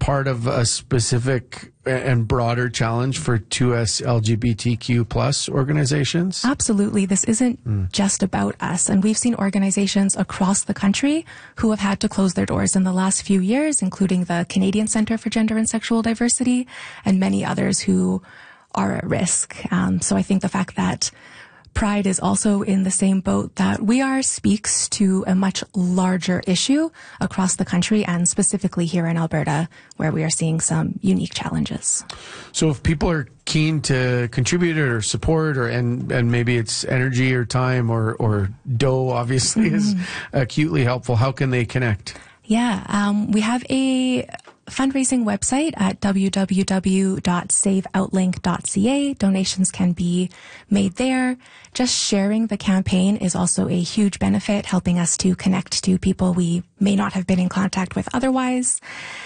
part of a specific and broader challenge for 2S LGBTQ plus organizations? Absolutely. This isn't just about us. And we've seen organizations across the country who have had to close their doors in the last few years, including the Canadian Centre for Gender and Sexual Diversity and many others who are at risk. So I think the fact that Pride is also in the same boat that we are speaks to a much larger issue across the country and specifically here in Alberta, where we are seeing some unique challenges. So if people are keen to contribute or support, and maybe it's energy or time or dough, obviously, is acutely helpful, how can they connect? Yeah, we have a fundraising website at www.saveoutlink.ca. Donations can be made there. Just sharing the campaign is also a huge benefit, helping us to connect to people we may not have been in contact with otherwise.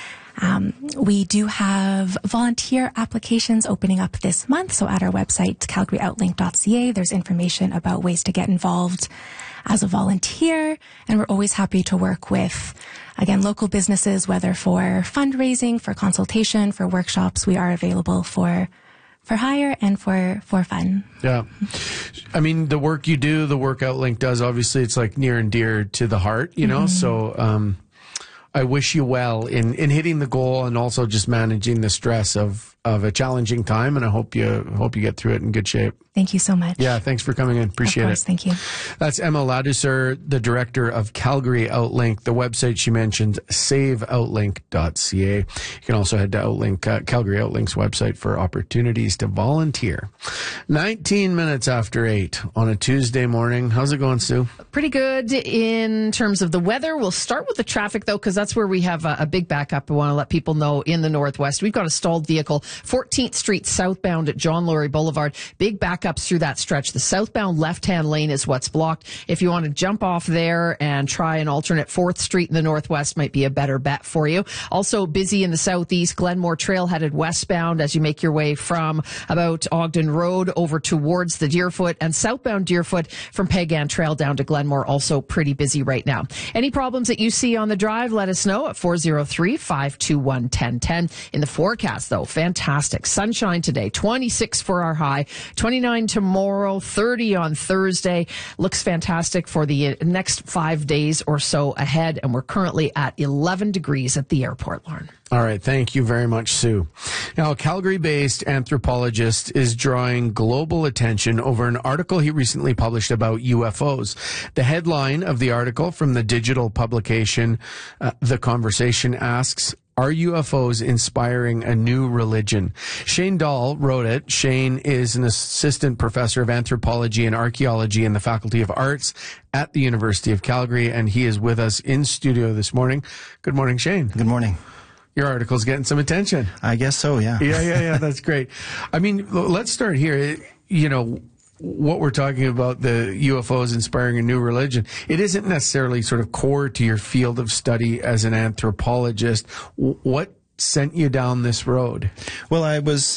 We do have volunteer applications opening up this month. So at our website, calgaryoutlink.ca, there's information about ways to get involved as a volunteer. And we're always happy to work with, again, local businesses, whether for fundraising, for consultation, for workshops. We are available for hire and for fun. Yeah. I mean, the work you do, the work Outlink does, obviously it's like near and dear to the heart, you know? So, I wish you well in hitting the goal and also just managing the stress of a challenging time. And I hope you get through it in good shape. Thank you so much. Yeah, thanks for coming in. Appreciate it. Of course, thank you. That's Emma Ladouceur, the director of Calgary Outlink. The website she mentioned, saveoutlink.ca. You can also head to Outlink, Calgary Outlink's website for opportunities to volunteer. 19 minutes after 8 on a Tuesday morning. How's it going, Sue? Pretty good in terms of the weather. We'll start with the traffic, though, because that's where we have a big backup. I want to let people know in the Northwest. We've got a stalled vehicle, 14th Street southbound at John Laurie Boulevard. Big backups through that stretch. The southbound left-hand lane is what's blocked. If you want to jump off there and try an alternate 4th Street in the Northwest, might be a better bet for you. Also busy in the Southeast, Glenmore Trail headed westbound as you make your way from about Ogden Road over towards the Deerfoot, and southbound Deerfoot from Pagan Trail down to Glenmore, also pretty busy right now. Any problems that you see on the drive, let us know at 403-521-1010. In the forecast, though, fantastic. Sunshine today, 26 for our high, 29 tomorrow, 30 on Thursday. Looks fantastic for the next 5 days or so ahead, and we're currently at 11 degrees at the airport, Lauren. All right. Thank you very much, Sue. Now, a Calgary-based anthropologist is drawing global attention over an article he recently published about UFOs. The headline of the article from the digital publication, The Conversation, asks, "Are UFOs inspiring a new religion?" Shane Dahl wrote it. Shane is an assistant professor of anthropology and archaeology in the Faculty of Arts at the University of Calgary, and he is with us in studio this morning. Good morning, Shane. Good morning. Your article's getting some attention. I guess so, yeah. Yeah, that's great. I mean, let's start here. You know, what we're talking about, the UFOs inspiring a new religion, it isn't necessarily sort of core to your field of study as an anthropologist. What sent you down this road? Well, I was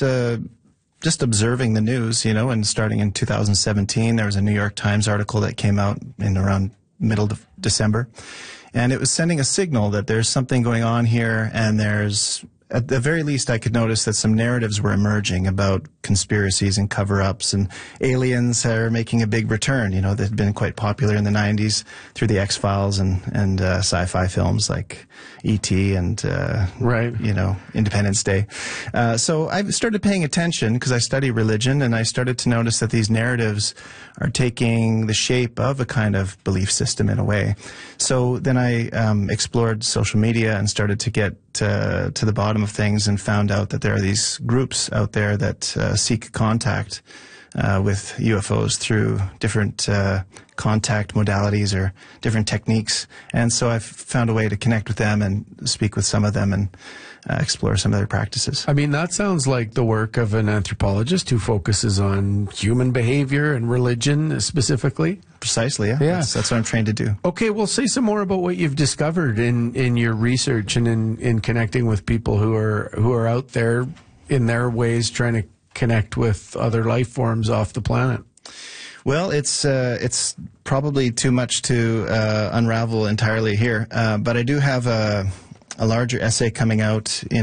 just observing the news, you know, and starting in 2017, there was a New York Times article that came out in around middle of December, and it was sending a signal that there's something going on here, and there's, at the very least, I could notice that some narratives were emerging about conspiracies and cover-ups, and aliens are making a big return. You know, they've been quite popular in the 90s through the X-Files and sci-fi films like E.T. and, you know, Independence Day. So I started paying attention because I study religion, and I started to notice that these narratives are taking the shape of a kind of belief system in a way. So then I explored social media and started to get to the bottom of things and found out that there are these groups out there that seek contact with UFOs through different contact modalities or different techniques. And so I've found a way to connect with them and speak with some of them and explore some of their practices. I mean, that sounds like the work of an anthropologist who focuses on human behavior and religion specifically. Precisely, yeah. That's what I'm trained to do. Okay, well, say some more about what you've discovered in your research and in connecting with people who are out there in their ways trying to connect with other life forms off the planet. Well, it's probably too much to unravel entirely here, but I do have a larger essay coming out in